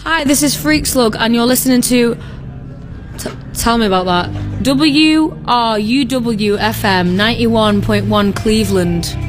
Hi, this is Freak Slug, and you're listening to. Tell me about that. WRUW FM 91.1 Cleveland.